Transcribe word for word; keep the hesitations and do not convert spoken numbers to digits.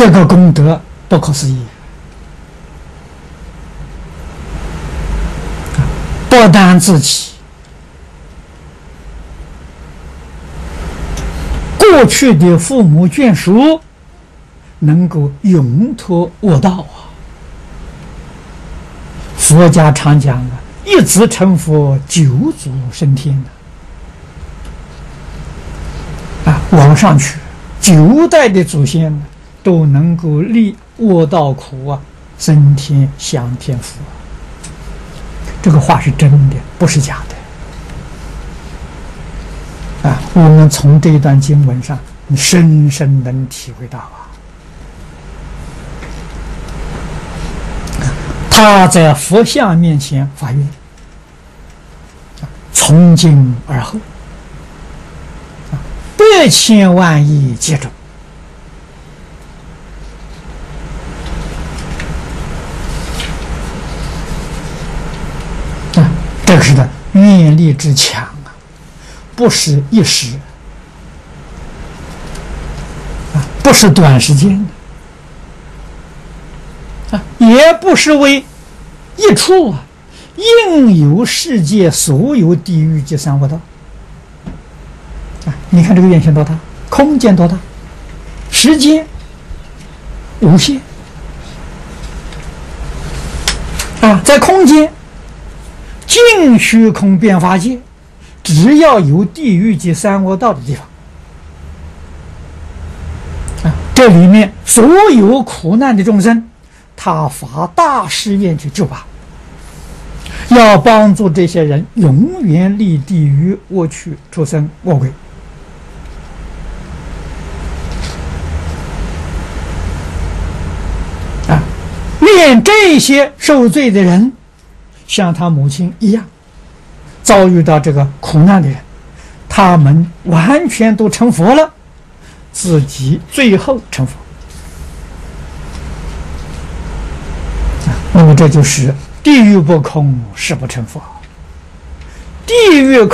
这个功德不可思议，不但自己过去的父母眷属能够永脱恶道啊！佛家常讲啊，一子成佛，九祖升天的啊，往上去，九代的祖先呢，都能够离恶道苦啊，升天享天福啊。这个话是真的，不是假的啊！我们从这一段经文上，深深能体会到啊。他在佛像面前发愿，从今而后，百千万亿劫中，啊，这个是的愿力之强啊，不是一时啊，不是短时间的啊，也不是为一处啊，应有世界所有地狱及三恶道啊！你看这个愿心多大，空间多大，时间无限啊！在空间尽虚空变法界，只要有地狱及三恶道的地方啊，这里面所有苦难的众生，他发大誓愿去救拔，要帮助这些人永远离地狱恶趣畜生恶鬼啊！愿这些受罪的人像他母亲一样，遭遇到这个苦难的人，他们完全都成佛了，自己最后成佛。那么这就是地狱不空，誓不成佛。地狱空。